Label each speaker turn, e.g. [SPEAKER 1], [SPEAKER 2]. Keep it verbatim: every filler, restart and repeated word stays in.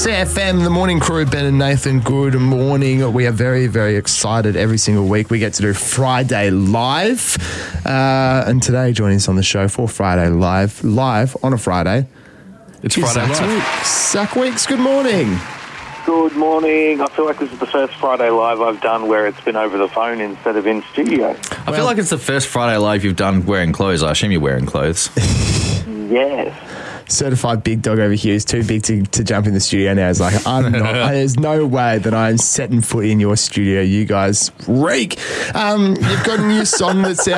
[SPEAKER 1] Six F M, the morning crew, Ben and Nathan, good morning. We are very, very excited every single week. We get to do Friday Live. Uh, and today, joining us on the show for Friday Live, live on a Friday.
[SPEAKER 2] It's Friday
[SPEAKER 1] Zach
[SPEAKER 2] Live.
[SPEAKER 1] Weeks. Zach Weeks, good morning.
[SPEAKER 3] Good morning. I feel like this is the first Friday Live I've done where it's been over the phone instead of in studio.
[SPEAKER 2] I feel like it's the first Friday Live you've done wearing clothes. I assume you're wearing clothes.
[SPEAKER 3] Yes.
[SPEAKER 1] Certified big dog over here is too big to, to jump in the studio now. It's like, I'm not, there's no way that I'm setting foot in your studio. You guys reek. Um, you've got a new song that's out.